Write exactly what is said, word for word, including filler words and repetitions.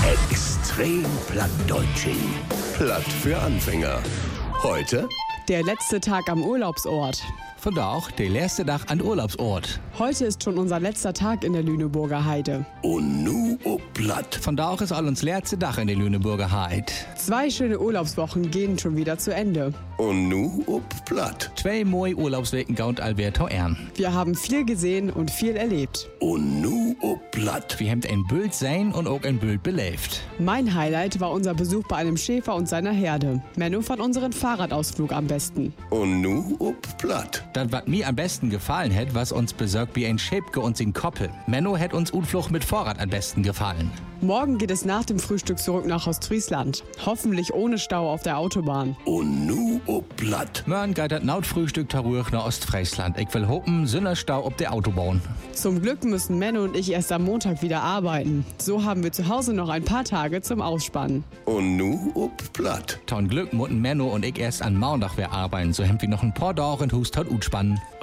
Extrem Plattdeutsching. Platt für Anfänger. Heute der letzte Tag am Urlaubsort. Von da auch der letzte Tag an Urlaubsort. Heute ist schon unser letzter Tag in der Lüneburger Heide. und nu ob Platt. Von da auch ist all uns letzte Tag in der Lüneburger Heide. Zwei schöne Urlaubswochen gehen schon wieder zu Ende. Und nu ob Platt. Zwei mooi Urlaubsweken gaunt Alberto Ern. Wir haben viel gesehen und viel erlebt. Und nu ob Platt. Wir haben ein Bild sein und auch ein Bild belebt. Mein Highlight war unser Besuch bei einem Schäfer und seiner Herde. Menno fand unseren Fahrradausflug am besten. Und nu ob Platt. Das, was mir am besten gefallen hätt, was uns besorgt wie ein Schäpke und sin Koppel. Menno hätt uns Unflucht mit Vorrat am besten gefallen. Morgen geht es nach dem Frühstück zurück nach Ostfriesland. Hoffentlich ohne Stau auf der Autobahn. Und nu ob Platt. Morgen geht das Nautfrühstück taruch nach Ostfriesland. Ich will hoffen, Sünnerstau auf der Autobahn. Zum Glück müssen Menno und ich erst am Montag wieder arbeiten. So haben wir zu Hause noch ein paar Tage zum Ausspannen. Und nu ob Platt. Taun Glück mutten Menno und ich erst an Montag wir arbeiten. So haben wir noch ein paar Tage in Hus tot utspannen.